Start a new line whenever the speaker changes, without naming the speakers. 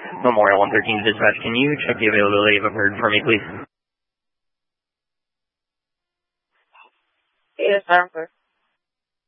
Memorial 113 dispatch, can you check the availability of a bird for me, please?
Yes, sir.